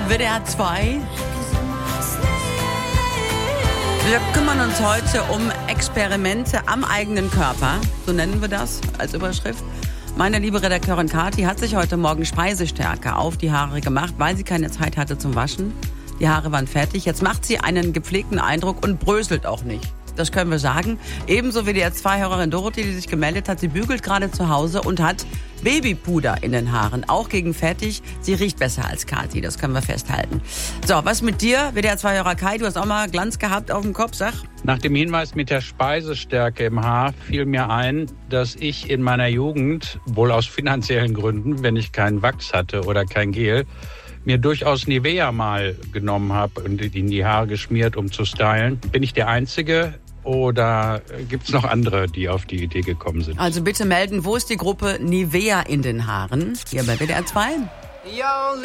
WDR 2. Wir kümmern uns heute um Experimente am eigenen Körper. So nennen wir das als Überschrift. Meine liebe Redakteurin Kathi hat sich heute Morgen Speisestärke auf die Haare gemacht, weil sie keine Zeit hatte zum Waschen. Die Haare waren fertig. Jetzt macht sie einen gepflegten Eindruck und bröselt auch nicht. Das können wir sagen. Ebenso wie die WDR-2-Hörerin Dorothee, die sich gemeldet hat. Sie bügelt gerade zu Hause und hat Babypuder in den Haaren. Auch gegen fertig. Sie riecht besser als Kathi. Das können wir festhalten. So, was mit dir? WDR-2-Hörer Kai, du hast auch mal Glanz gehabt auf dem Kopf. Sag. Nach dem Hinweis mit der Speisestärke im Haar fiel mir ein, dass ich in meiner Jugend, wohl aus finanziellen Gründen, wenn ich keinen Wachs hatte oder kein Gel, mir durchaus Nivea mal genommen habe und in die Haare geschmiert, um zu stylen. Bin ich der Einzige oder gibt es noch andere, die auf die Idee gekommen sind? Also bitte melden, wo ist die Gruppe Nivea in den Haaren? Hier bei WDR 2.